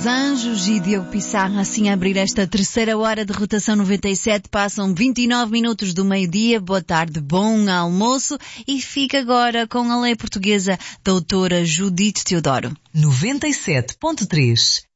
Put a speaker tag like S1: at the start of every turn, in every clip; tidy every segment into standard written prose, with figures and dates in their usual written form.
S1: Anjos e Diogo Pissarra assim a abrir esta terceira hora de Rotação 97. Passam 29 minutos do meio-dia. Boa tarde, bom almoço, e fica agora com a lei portuguesa doutora Judite Teodoro.
S2: 97.3.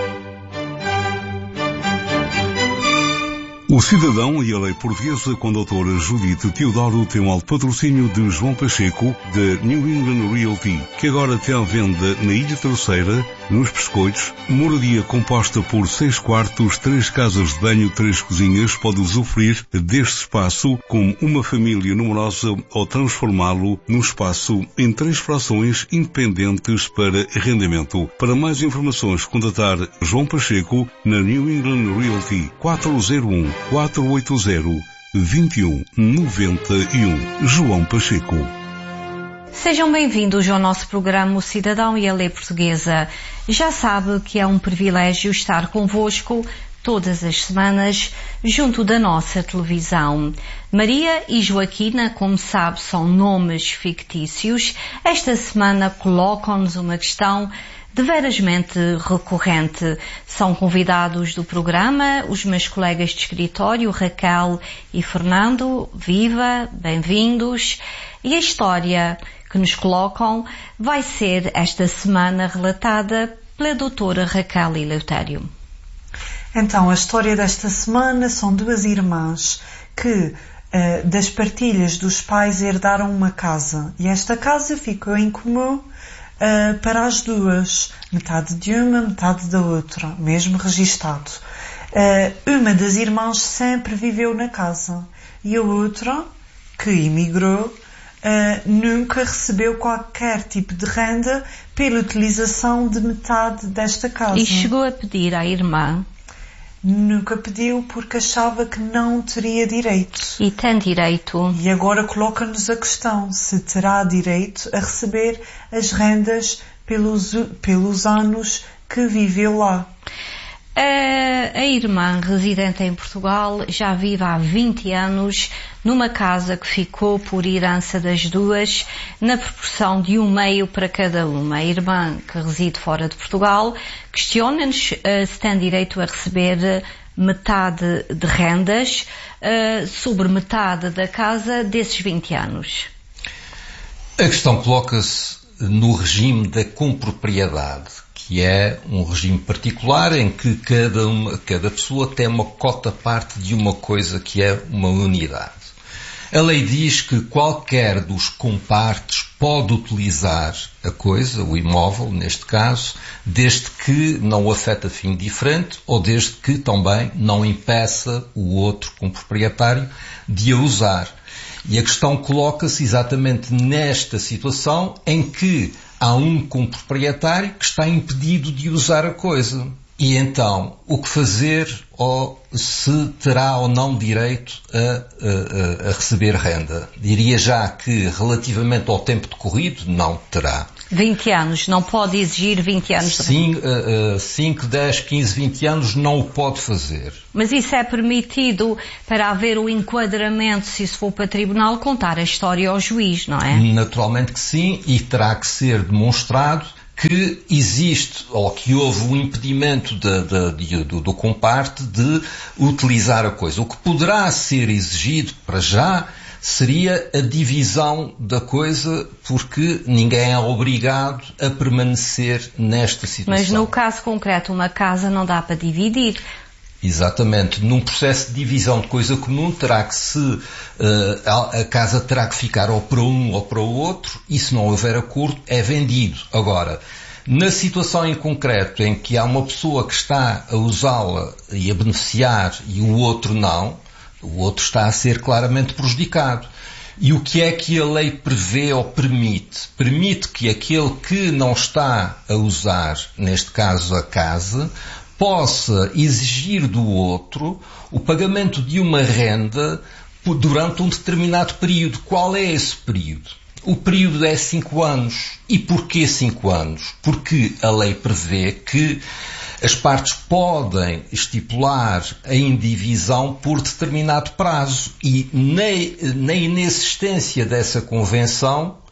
S3: O Cidadão e a Lei Portuguesa com a doutora Judite Teodoro tem um alto patrocínio de João Pacheco, da New England Realty, que agora tem à venda na Ilha Terceira, nos Pescoitos, moradia composta por 6 quartos, 3 casas de banho, 3 cozinhas. Pode usufruir deste espaço como uma família numerosa ou transformá-lo num espaço em 3 frações independentes para arrendamento. Para mais informações, contatar João Pacheco na New England Realty 401-480-2191. João Pacheco.
S4: Sejam bem-vindos ao nosso programa O Cidadão e a Lei Portuguesa. Já sabe que é um privilégio estar convosco todas as semanas junto da nossa televisão. Maria e Joaquina, como sabe, são nomes fictícios. Esta semana colocam-nos uma questão deverasmente recorrente. São convidados do programa os meus colegas de escritório, Raquel e Fernando. Viva, bem-vindos. E a história que nos colocam vai ser esta semana relatada pela doutora Raquel Eleutério.
S5: Então, a história desta semana são 2 irmãs que das partilhas dos pais herdaram uma casa, e esta casa ficou em comum para as 2, metade de uma, metade da outra, mesmo registado. Uma das irmãs sempre viveu na casa e a outra, que emigrou, nunca recebeu qualquer tipo de renda pela utilização de metade desta casa.
S4: E chegou a pedir à irmã?
S5: Nunca pediu, porque achava que não teria direito.
S4: E tem direito.
S5: E agora coloca-nos a questão se terá direito a receber as rendas pelos anos que viveu lá.
S4: A irmã, residente em Portugal, já vive há 20 anos numa casa que ficou por herança das 2, na proporção de 1/2 para cada uma. A irmã, que reside fora de Portugal, questiona-nos se tem direito a receber metade de rendas sobre metade da casa desses 20 anos.
S6: A questão coloca-se no regime da compropriedade, que é um regime particular em que cada pessoa tem uma cota-parte de uma coisa que é uma unidade. A lei diz que qualquer dos compartes pode utilizar a coisa, o imóvel, neste caso, desde que não o afeta a fim diferente ou desde que também não impeça o outro comproprietário de a usar. E a questão coloca-se exatamente nesta situação em que há um comproprietário que está impedido de usar a coisa. E então, o que fazer, ou se terá ou não direito a receber renda? Diria já que, relativamente ao tempo decorrido, não terá.
S4: 20 anos, não pode exigir 20 anos de renda.
S6: 5, 10, 15, 20 anos não o pode fazer.
S4: Mas isso é permitido para haver o enquadramento, se isso for para tribunal, contar a história ao juiz, não é?
S6: Naturalmente que sim, e terá que ser demonstrado que existe, ou que houve um impedimento do comparte de utilizar a coisa. O que poderá ser exigido para já seria a divisão da coisa, porque ninguém é obrigado a permanecer nesta situação.
S4: Mas no caso concreto, uma casa não dá para dividir.
S6: Exatamente. Num processo de divisão de coisa comum, a casa terá que ficar ou para um ou para o outro, e se não houver acordo, é vendido. Agora, na situação em concreto em que há uma pessoa que está a usá-la e a beneficiar e o outro não, o outro está a ser claramente prejudicado. E o que é que a lei prevê ou permite? Permite que aquele que não está a usar, neste caso a casa, possa exigir do outro o pagamento de uma renda durante um determinado período. Qual é esse período? O período é 5 anos. E porquê 5 anos? Porque a lei prevê que as partes podem estipular a indivisão por determinado prazo, e na inexistência dessa convenção,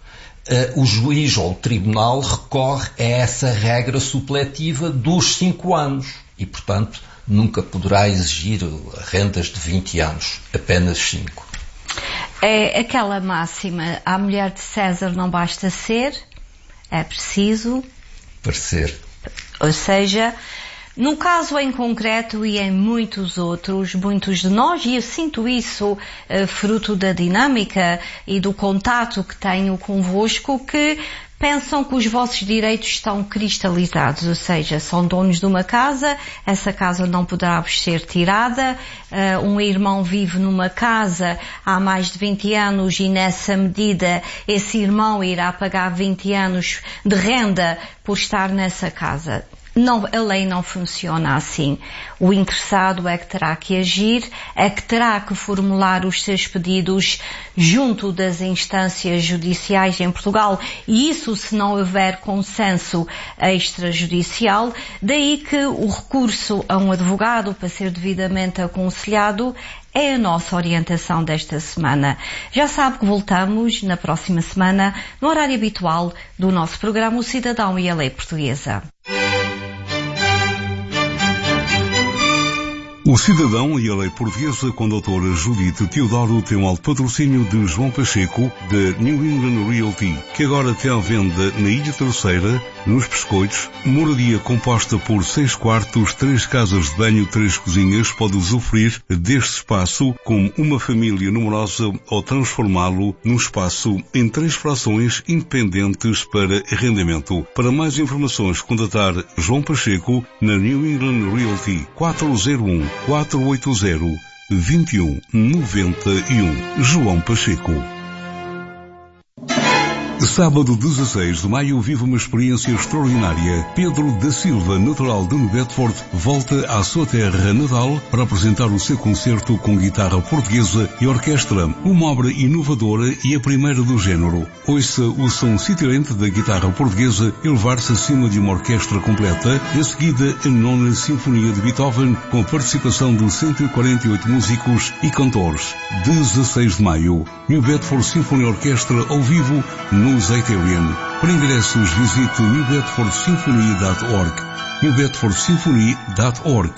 S6: o juiz ou o tribunal recorre a essa regra supletiva dos 5 anos e, portanto, nunca poderá exigir rendas de 20 anos, apenas 5.
S4: É aquela máxima, a mulher de César não basta ser, é preciso
S6: parecer.
S4: Ou seja, no caso em concreto e em muitos outros, muitos de nós, e eu sinto isso fruto da dinâmica e do contato que tenho convosco, que pensam que os vossos direitos estão cristalizados, ou seja, são donos de uma casa, essa casa não poderá vos ser tirada, um irmão vive numa casa há mais de 20 anos e nessa medida esse irmão irá pagar 20 anos de renda por estar nessa casa. Não, a lei não funciona assim. O interessado é que terá que agir, é que terá que formular os seus pedidos junto das instâncias judiciais em Portugal, e isso se não houver consenso extrajudicial. Daí que o recurso a um advogado para ser devidamente aconselhado é a nossa orientação desta semana. Já sabe que voltamos na próxima semana no horário habitual do nosso programa O Cidadão e a Lei Portuguesa.
S3: O Cidadão e a Lei Portuguesa com a doutora Judite Teodoro tem um alto patrocínio de João Pacheco, da New England Realty, que agora tem à venda na Ilha Terceira, nos Pescoitos, moradia composta por 6 quartos, 3 casas de banho, 3 cozinhas. Pode usufruir deste espaço como uma família numerosa ou transformá-lo num espaço em 3 frações independentes para arrendamento. Para mais informações, contatar João Pacheco na New England Realty 401-480-2191. João Pacheco. Sábado 16 de maio vive uma experiência extraordinária. Pedro da Silva, natural de New Bedford, volta à sua terra natal para apresentar o seu concerto com guitarra portuguesa e orquestra, uma obra inovadora e a primeira do género. Ouça o som cintilante da guitarra portuguesa elevar-se acima de uma orquestra completa, em seguida a 9ª Sinfonia de Beethoven, com a participação de 148 músicos e cantores. 16 de maio, New Bedford Symphony Orchestra ao vivo no Zeiterion. Para ingressos, visite newbedfordsymphony.org. newbedfordsymphony.org.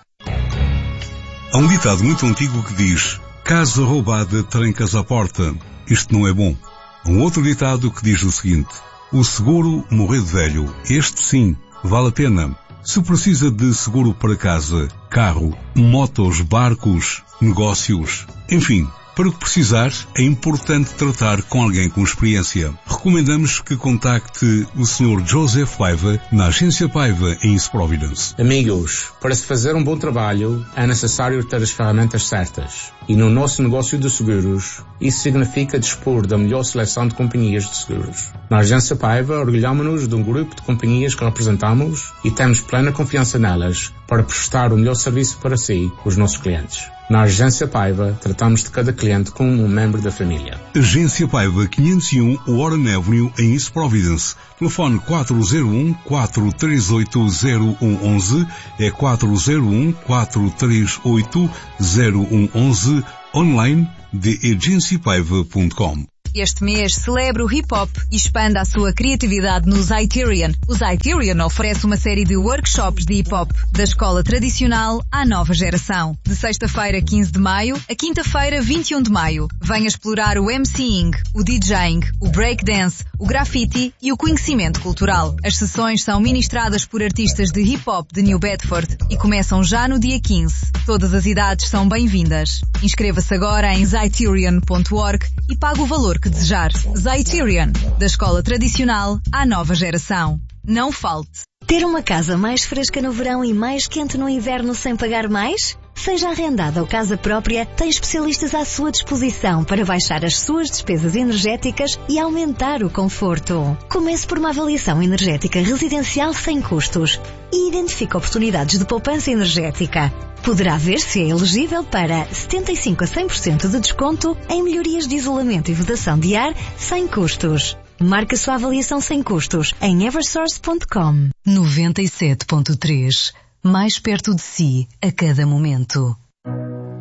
S3: Há um ditado muito antigo que diz: casa roubada, trancas à porta. Isto não é bom. Há um outro ditado que diz o seguinte: o seguro morrer de velho. Este sim, vale a pena. Se precisa de seguro para casa, carro, motos, barcos, negócios, enfim, para o que precisar, é importante tratar com alguém com experiência. Recomendamos que contacte o Sr. Joseph Paiva na Agência Paiva em East Providence.
S2: Amigos, para se fazer um bom trabalho, é necessário ter as ferramentas certas. E no nosso negócio de seguros, isso significa dispor da melhor seleção de companhias de seguros. Na Agência Paiva, orgulhamos-nos de um grupo de companhias que representamos e temos plena confiança nelas para prestar o melhor serviço para si, os nossos clientes. Na Agência Paiva, tratamos de cada cliente como um membro da família.
S3: Agência Paiva, 501 Warren Avenue, em East Providence. Telefone 401-438-0111, é 401-438-0111, online de agenciapaiva.com.
S7: Este mês celebra o hip-hop e expanda a sua criatividade no Zeiterion. O Zeiterion oferece uma série de workshops de hip-hop, da escola tradicional à nova geração. De sexta-feira, 15 de maio, a quinta-feira, 21 de maio. Venha explorar o MCing, o DJing, o breakdance, o graffiti e o conhecimento cultural. As sessões são ministradas por artistas de hip-hop de New Bedford e começam já no dia 15. Todas as idades são bem-vindas. Inscreva-se agora em zeiterion.org e pague o valor que desejar. Zeiterion, da escola tradicional à nova geração. Não falte.
S8: Ter uma casa mais fresca no verão e mais quente no inverno sem pagar mais? Seja arrendada ou casa própria, tem especialistas à sua disposição para baixar as suas despesas energéticas e aumentar o conforto. Comece por uma avaliação energética residencial sem custos e identifique oportunidades de poupança energética. Poderá ver se é elegível para 75 a 100% de desconto em melhorias de isolamento e vedação de ar sem custos. Marque a sua avaliação sem custos em eversource.com.
S7: 97.3. Mais perto de si a cada momento.